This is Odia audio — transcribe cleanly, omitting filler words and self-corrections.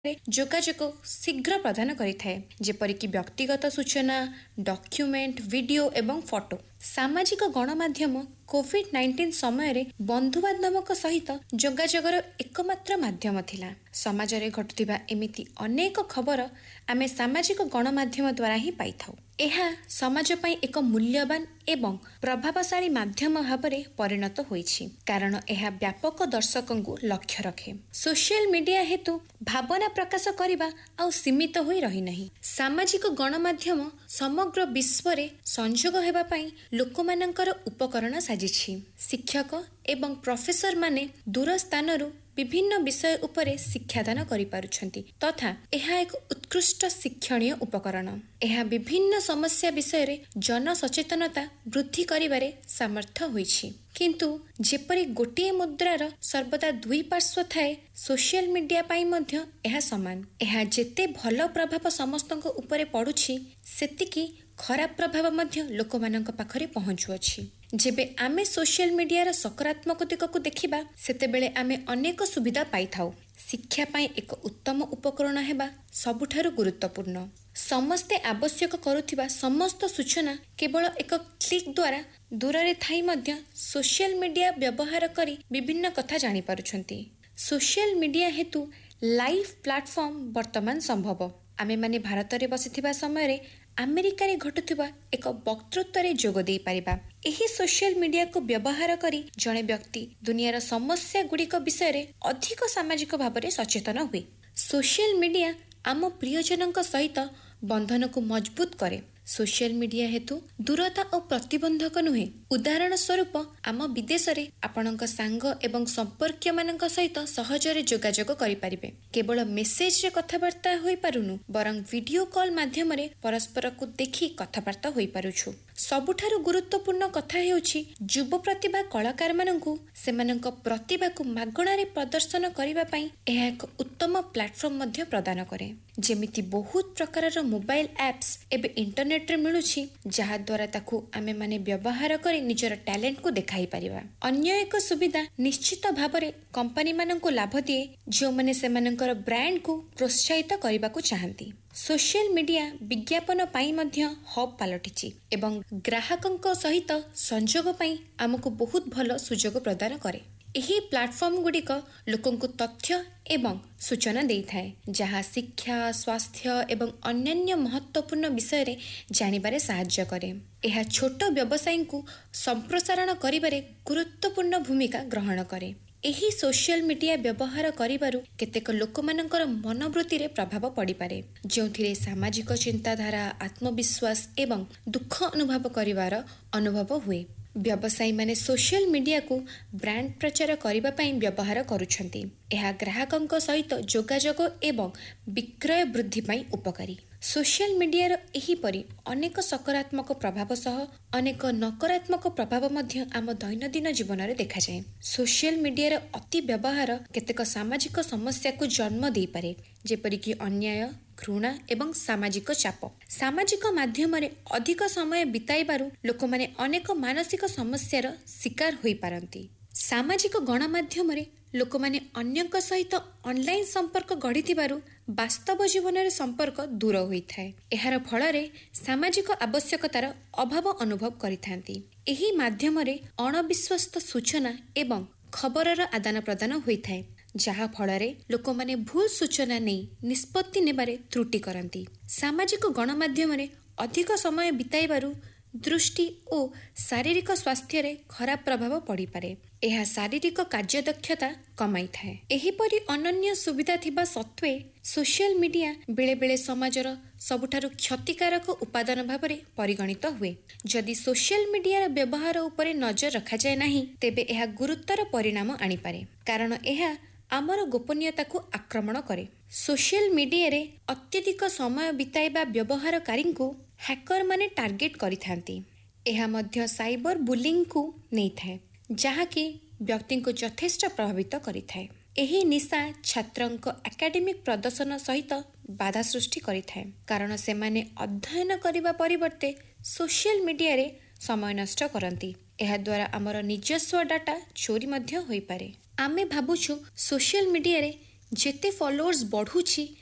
ଯୋଗାଯୋଗ ଶୀଘ୍ର ପ୍ରଦାନ କରିଥାଏ, ଯେପରିକି ବ୍ୟକ୍ତିଗତ ସୂଚନା, ଡକ୍ୟୁମେଣ୍ଟ, ଭିଡିଓ ଏବଂ ଫଟୋ। ସାମାଜିକ ଗଣମାଧ୍ୟମ କୋଭିଡ-19 ସମୟରେ ବନ୍ଧୁବାନ୍ଧବଙ୍କ ସହିତ ଯୋଗାଯୋଗର ଏକମାତ୍ର ମାଧ୍ୟମ ଥିଲା। ସମାଜରେ ଘଟୁଥିବା ଏମିତି ଅନେକ ଖବର ଆମେ ସାମାଜିକ ଗଣମାଧ୍ୟମ ଦ୍ୱାରା ହିଁ ପାଇଥାଉ। ଏହା ସମାଜ ପାଇଁ ଏକ ମୂଲ୍ୟବାନ ଏବଂ ପ୍ରଭାବଶାଳୀ ମାଧ୍ୟମ ଭାବରେ ପରିଣତ ହୋଇଛି, କାରଣ ଏହା ବ୍ୟାପକ ଦର୍ଶକଙ୍କୁ ଲକ୍ଷ୍ୟ ରଖେ। ସୋସିଆଲ ମିଡିଆ ହେତୁ ଭାବନା ପ୍ରକାଶ କରିବା ଆଉ ସୀମିତ ହୋଇ ରହିନାହିଁ। ସାମାଜିକ ଗଣମାଧ୍ୟମ ସମଗ୍ର ବିଶ୍ୱରେ ସଂଯୋଗ ହେବା ପାଇଁ ଲୋକମାନଙ୍କର ଉପକରଣ ସାଜିଛି। ଶିକ୍ଷକ ଏବଂ ପ୍ରଫେସର ମାନେ ଦୂର ସ୍ଥାନରୁ ବିଭିନ୍ନ ବିଷୟ ଉପରେ ଶିକ୍ଷାଦାନ କରିପାରୁଛନ୍ତି ତଥା ଏହା ଏକ ଉତ୍କୃଷ୍ଟ ଶିକ୍ଷଣୀୟ ଉପକରଣ। ଏହା ବିଭିନ୍ନ ସମସ୍ୟା ବିଷୟରେ ଜନସଚେତନତା ବୃଦ୍ଧି କରିବାରେ ସାମର୍ଥ୍ୟ ହୋଇଛି। କିନ୍ତୁ ଯେପରି ଗୋଟିଏ ମୁଦ୍ରାର ସର୍ବଦା ଦୁଇ ପାର୍ଶ୍ୱ ଥାଏ, ସୋସିଆଲ ମିଡିଆ ପାଇଁ ମଧ୍ୟ ଏହା ସମାନ। ଏହା ଯେତେ ଭଲ ପ୍ରଭାବ ସମସ୍ତଙ୍କ ଉପରେ ପଡୁଛି, ସେତିକି ଖରାପ ପ୍ରଭାବ ମଧ୍ୟ ଲୋକମାନଙ୍କ ପାଖରେ ପହଞ୍ଚୁଅଛି। ଯେବେ ଆମେ ସୋସିଆଲ ମିଡିଆର ସକାରାତ୍ମକ ଦିଗକୁ ଦେଖିବା, ସେତେବେଳେ ଆମେ ଅନେକ ସୁବିଧା ପାଇଥାଉ। ଶିକ୍ଷା ପାଇଁ ଏକ ଉତ୍ତମ ଉପକରଣ ହେବା ସବୁଠାରୁ ଗୁରୁତ୍ୱପୂର୍ଣ୍ଣ। ସମସ୍ତେ ଆବଶ୍ୟକ କରୁଥିବା ସମସ୍ତ ସୂଚନା କେବଳ ଏକ କ୍ଲିକ୍ ଦ୍ୱାରା ଦୂରରେ ଥାଇ ମଧ୍ୟ ସୋସିଆଲ ମିଡିଆ ବ୍ୟବହାର କରି ବିଭିନ୍ନ କଥା ଜାଣିପାରୁଛନ୍ତି। ସୋସିଆଲ ମିଡିଆ ହେତୁ ଲାଇଭ୍ ପ୍ଲାଟଫର୍ମ ବର୍ତ୍ତମାନ ସମ୍ଭବ। ଆମେମାନେ ଭାରତରେ ବସିଥିବା ସମୟରେ ଆମେରିକାରେ ଘଟୁଥିବା ଏକ ବକ୍ତୃତ୍ୱରେ ଯୋଗ ଦେଇପାରିବା। ଏହି ସୋସିଆଲ ମିଡିଆକୁ ବ୍ୟବହାର କରି ଜଣେ ବ୍ୟକ୍ତି ଦୁନିଆର ସମସ୍ୟା ଗୁଡ଼ିକ ବିଷୟରେ ଅଧିକ ସାମାଜିକ ଭାବରେ ସଚେତନ ହୁଏ। ସୋସିଆଲ ମିଡିଆ ଆମ ପ୍ରିୟଜନଙ୍କ ସହିତ ବନ୍ଧନକୁ ମଜବୁତ କରେ। ସୋସିଆଲ ମିଡିଆ ହେତୁ ଦୂରତା ଓ ପ୍ରତିବନ୍ଧକ ନୁହେଁ। ଉଦାହରଣ ସ୍ୱରୂପ, ଆମ ବିଦେଶରେ ଆପଣଙ୍କ ସାଙ୍ଗ ଏବଂ ସମ୍ପର୍କୀୟମାନଙ୍କ ସହିତ ସହଜରେ ଯୋଗାଯୋଗ କରିପାରିବେ। କେବଳ ମେସେଜରେ କଥାବାର୍ତ୍ତା ହୋଇପାରୁନୁ, ବରଂ ଭିଡିଓ କଲ୍ ମାଧ୍ୟମରେ ପରସ୍ପରକୁ ଦେଖି କଥାବାର୍ତ୍ତା ହୋଇପାରୁଛୁ। ସବୁଠାରୁ ଗୁରୁତ୍ୱପୂର୍ଣ୍ଣ କଥା ହେଉଛି, ଯୁବ ପ୍ରତିଭା କଳାକାରମାନଙ୍କୁ ସେମାନଙ୍କ ପ୍ରତିଭାକୁ ମାଗଣାରେ ପ୍ରଦର୍ଶନ କରିବା ପାଇଁ ଏହା ଏକ ଉତ୍ତମ ପ୍ଲାଟଫର୍ମ ମଧ୍ୟ ପ୍ରଦାନ କରେ। ଯେମିତି ବହୁତ ପ୍ରକାରର ମୋବାଇଲ ଆପ୍ସ ଏବେ ଇଣ୍ଟରନେଟରେ ମିଳୁଛି, ଯାହାଦ୍ୱାରା ତାକୁ ଆମେମାନେ ବ୍ୟବହାର କରି ନିଜର ଟ୍ୟାଲେଣ୍ଟକୁ ଦେଖାଇ ପାରିବା। ଅନ୍ୟ ଏକ ସୁବିଧା ନିଶ୍ଚିତ ଭାବରେ କମ୍ପାନୀମାନଙ୍କୁ ଲାଭ ଦିଏ, ଯେଉଁମାନେ ସେମାନଙ୍କର ବ୍ରାଣ୍ଡକୁ ପ୍ରୋତ୍ସାହିତ କରିବାକୁ ଚାହାନ୍ତି। ସୋସିଆଲ ମିଡିଆ ବିଜ୍ଞାପନ ପାଇଁ ମଧ୍ୟ ହବ୍ ପାଲଟିଛି ଏବଂ ଗ୍ରାହକଙ୍କ ସହିତ ସଂଯୋଗ ପାଇଁ ଆମକୁ ବହୁତ ଭଲ ସୁଯୋଗ ପ୍ରଦାନ କରେ। ଏହି ପ୍ଲାଟଫର୍ମ ଗୁଡ଼ିକ ଲୋକଙ୍କୁ ତଥ୍ୟ ଏବଂ ସୂଚନା ଦେଇଥାଏ, ଯାହା ଶିକ୍ଷା, ସ୍ୱାସ୍ଥ୍ୟ ଏବଂ ଅନ୍ୟାନ୍ୟ ମହତ୍ତ୍ୱପୂର୍ଣ୍ଣ ବିଷୟରେ ଜାଣିବାରେ ସାହାଯ୍ୟ କରେ। ଏହା ଛୋଟ ବ୍ୟବସାୟୀଙ୍କୁ ସମ୍ପ୍ରସାରଣ କରିବାରେ ଗୁରୁତ୍ୱପୂର୍ଣ୍ଣ ଭୂମିକା ଗ୍ରହଣ କରେ। ଏହି ସୋସିଆଲ ମିଡିଆ ବ୍ୟବହାର କରିବାରୁ କେତେକ ଲୋକମାନଙ୍କର ମନୋବୃତ୍ତିରେ ପ୍ରଭାବ ପଡ଼ିପାରେ, ଯେଉଁଥିରେ ସାମାଜିକ ଚିନ୍ତାଧାରା, ଆତ୍ମବିଶ୍ୱାସ ଏବଂ ଦୁଃଖ ଅନୁଭବ କରିବାର ଅନୁଭବ ହୁଏ। ବ୍ୟବସାୟୀମାନେ ସୋସିଆଲ ମିଡିଆକୁ ବ୍ରାଣ୍ଡ ପ୍ରଚାର କରିବା ପାଇଁ ବ୍ୟବହାର କରୁଛନ୍ତି। ଏହା ଗ୍ରାହକଙ୍କ ସହିତ ଯୋଗାଯୋଗ ଏବଂ ବିକ୍ରୟ ବୃଦ୍ଧି ପାଇଁ ଉପକାରୀ। ସୋସିଆଲ ମିଡିଆର ଏହିପରି ଅନେକ ସକାରାତ୍ମକ ପ୍ରଭାବ ସହ ଅନେକ ନକାରାତ୍ମକ ପ୍ରଭାବ ମଧ୍ୟ ଆମ ଦୈନନ୍ଦିନ ଜୀବନରେ ଦେଖାଯାଏ। ସୋସିଆଲ ମିଡିଆର ଅତି ବ୍ୟବହାର କେତେକ ସାମାଜିକ ସମସ୍ୟାକୁ ଜନ୍ମ ଦେଇପାରେ, ଯେପରିକି ଅନ୍ୟାୟ, ଘୃଣା ଏବଂ ସାମାଜିକ ଚାପ। ସାମାଜିକ ମାଧ୍ୟମରେ ଅଧିକ ସମୟ ବିତାଇବାରୁ ଲୋକମାନେ ଅନେକ ମାନସିକ ସମସ୍ୟାର ଶିକାର ହୋଇପାରନ୍ତି। ସାମାଜିକ ଗଣମାଧ୍ୟମରେ ଲୋକମାନେ ଅନ୍ୟଙ୍କ ସହିତ ଅନଲାଇନ୍ ସମ୍ପର୍କ ଗଢ଼ିଥିବାରୁ ବାସ୍ତବ ଜୀବନରେ ସମ୍ପର୍କ ଦୂର ହୋଇଥାଏ। ଏହାର ଫଳରେ ସାମାଜିକ ଆବଶ୍ୟକତାର ଅଭାବ ଅନୁଭବ କରିଥାନ୍ତି। ଏହି ମାଧ୍ୟମରେ ଅଣବିଶ୍ୱସ୍ତ ସୂଚନା ଏବଂ ଖବରର ଆଦାନ ପ୍ରଦାନ ହୋଇଥାଏ, ଯାହା ଫଳରେ ଲୋକମାନେ ଭୁଲ ସୂଚନା ନେଇ ନିଷ୍ପତ୍ତି ନେବାରେ ତ୍ରୁଟି କରନ୍ତି। ସାମାଜିକ ଗଣମାଧ୍ୟମରେ ଅଧିକ ସମୟ ବିତାଇବାରୁ ଦୃଷ୍ଟି ଓ ଶାରୀରିକ ସ୍ୱାସ୍ଥ୍ୟରେ ଖରାପ ପ୍ରଭାବ ପଡ଼ିପାରେ। ଏହା ଶାରୀରିକ କାର୍ଯ୍ୟଦକ୍ଷତା କମାଇଥାଏ। ଏହିପରି ଅନନ୍ୟ ସୁବିଧା ଥିବା ସତ୍ତ୍ୱେ ସୋସିଆଲ ମିଡିଆ ବେଳେବେଳେ ସମାଜର ସବୁଠାରୁ କ୍ଷତିକାରକ ଉପାଦାନ ଭାବରେ ପରିଗଣିତ ହୁଏ। ଯଦି ସୋସିଆଲ ମିଡିଆର ବ୍ୟବହାର ଉପରେ ନଜର ରଖାଯାଏ ନାହିଁ, ତେବେ ଏହା ଗୁରୁତର ପରିଣାମ ଆଣିପାରେ, କାରଣ ଏହା ଆମର ଗୋପନୀୟତାକୁ ଆକ୍ରମଣ କରେ। ସୋସିଆଲ ମିଡିଆରେ ଅତ୍ୟଧିକ ସମୟ ବିତାଇବା ବ୍ୟବହାରକାରୀଙ୍କୁ ହ୍ୟାକରମାନେ ଟାର୍ଗେଟ କରିଥାନ୍ତି। ଏହା ମଧ୍ୟ ସାଇବର ବୁଲିଂକୁ ନେଇଥାଏ, ଯାହାକି ବ୍ୟକ୍ତିଙ୍କୁ ଯଥେଷ୍ଟ ପ୍ରଭାବିତ କରିଥାଏ। ଏହି ନିଶା ଛାତ୍ରଙ୍କ ଏକାଡେମିକ ପ୍ରଦର୍ଶନ ସହିତ ବାଧା ସୃଷ୍ଟି କରିଥାଏ, କାରଣ ସେମାନେ ଅଧ୍ୟୟନ କରିବା ପରିବର୍ତ୍ତେ ସୋସିଆଲ ମିଡିଆରେ ସମୟ ନଷ୍ଟ କରନ୍ତି। ଏହାଦ୍ୱାରା ଆମର ନିଜସ୍ୱ ଡାଟା ଚୋରି ମଧ୍ୟ ହୋଇପାରେ। ଆମେ ଭାବୁଛୁ ସୋସିଆଲ ମିଡିଆରେ ଯେତେ ଫଲୋଅର୍ସ ବଢ଼ୁଛି